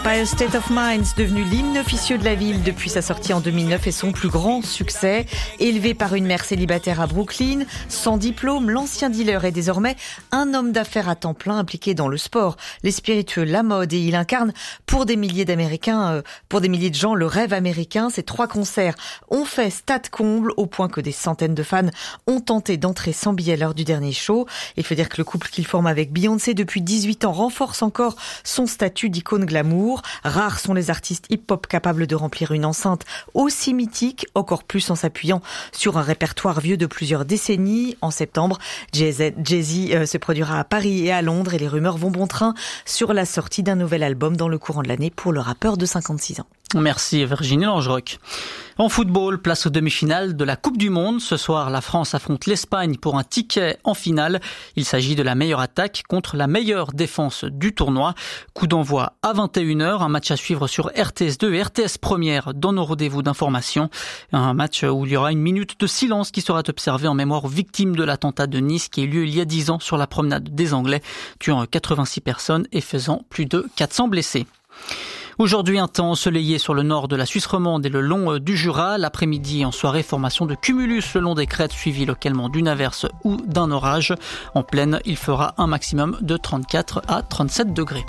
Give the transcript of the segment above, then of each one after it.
Empire State of Mind, devenu l'hymne officieux de la ville depuis sa sortie en 2009 et son plus grand succès. Élevé par une mère célibataire à Brooklyn, sans diplôme, l'ancien dealer est désormais un homme d'affaires à temps plein impliqué dans le sport, les spiritueux, la mode, et il incarne pour des milliers d'Américains, pour des milliers de gens, le rêve américain. Ces 3 concerts ont fait stade comble au point que des centaines de fans ont tenté d'entrer sans billet à l'heure du dernier show. Il faut dire que le couple qu'il forme avec Beyoncé depuis 18 ans renforce encore son statut d'icône glamour. Rares sont les artistes hip-hop capables de remplir une enceinte aussi mythique, encore plus en s'appuyant sur un répertoire vieux de plusieurs décennies. En septembre, Jay-Z se produira à Paris et à Londres et les rumeurs vont bon train sur la sortie d'un nouvel album dans le courant de l'année pour le rappeur de 56 ans. Merci Virginie Langeroc. En football, place aux demi-finales de la Coupe du Monde. Ce soir, la France affronte l'Espagne pour un ticket en finale. Il s'agit de la meilleure attaque contre la meilleure défense du tournoi. Coup d'envoi à 21h, un match à suivre sur RTS2 et RTS Première dans nos rendez-vous d'information. Un match où il y aura une minute de silence qui sera observée en mémoire aux victimes de l'attentat de Nice qui a eu lieu il y a 10 ans sur la promenade des Anglais, tuant 86 personnes et faisant plus de 400 blessés. Aujourd'hui, un temps ensoleillé sur le nord de la Suisse romande et le long du Jura. L'après-midi, en soirée, formation de cumulus le long des crêtes, suivi localement d'une averse ou d'un orage. En plaine, il fera un maximum de 34 à 37 degrés.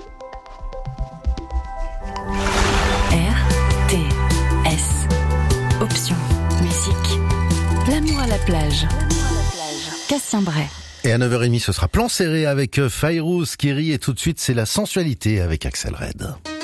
RTS. Option. Musique. L'amour à la plage. Cassien Bray. Et à 9h30, ce sera plan serré avec Fayrouz qui rit et tout de suite, c'est la sensualité avec Axel Red.